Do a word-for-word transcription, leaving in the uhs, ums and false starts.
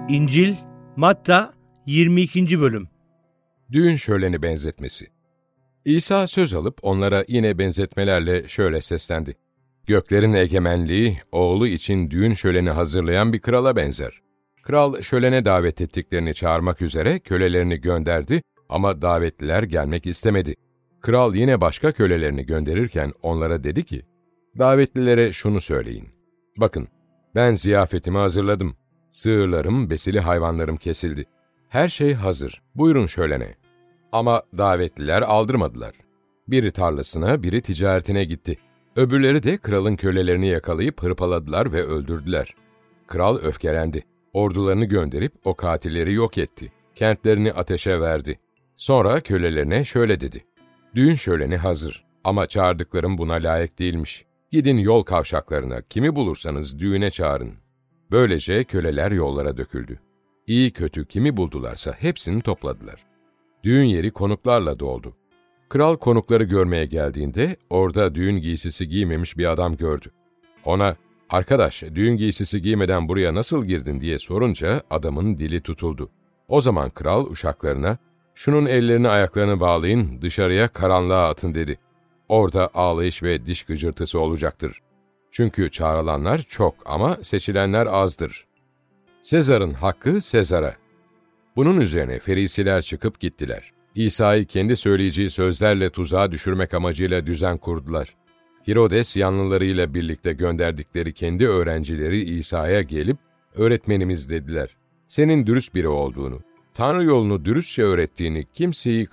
İncil Matta yirmi ikinci bölüm. Düğün şöleni benzetmesi. İsa söz alıp onlara yine benzetmelerle şöyle seslendi. Göklerin egemenliği, oğlu için düğün şöleni hazırlayan bir krala benzer. Kral şölene davet ettiklerini çağırmak üzere kölelerini gönderdi ama davetliler gelmek istemedi. Kral yine başka kölelerini gönderirken onlara dedi ki, davetlilere şunu söyleyin. Bakın, ben ziyafetimi hazırladım. Sığırlarım, besili hayvanlarım kesildi. Her şey hazır. Buyurun şölene. Ama davetliler aldırmadılar. Biri tarlasına, biri ticaretine gitti. Öbürleri de kralın kölelerini yakalayıp hırpaladılar ve öldürdüler. Kral öfkelendi. Ordularını gönderip o katilleri yok etti. Kentlerini ateşe verdi. Sonra kölelerine şöyle dedi. Düğün şöleni hazır ama çağırdıklarım buna layık değilmiş. Gidin yol kavşaklarına, kimi bulursanız düğüne çağırın. Böylece köleler yollara döküldü. İyi kötü kimi buldularsa hepsini topladılar. Düğün yeri konuklarla doldu. Kral konukları görmeye geldiğinde orada düğün giysisi giymemiş bir adam gördü. Ona, arkadaş düğün giysisi giymeden buraya nasıl girdin diye sorunca adamın dili tutuldu. O zaman kral uşaklarına, şunun ellerini ayaklarını bağlayın dışarıya karanlığa atın dedi. Orada ağlayış ve diş gıcırtısı olacaktır. Çünkü çağrılanlar çok ama seçilenler azdır. Sezar'ın hakkı Sezar'a. Bunun üzerine Ferisiler çıkıp gittiler. İsa'yı kendi söyleyeceği sözlerle tuzağa düşürmek amacıyla düzen kurdular. Herodes yanlılarıyla birlikte gönderdikleri kendi öğrencileri İsa'ya gelip, öğretmenimiz dediler. Senin dürüst biri olduğunu, Tanrı yolunu dürüstçe öğrettiğini kimseyi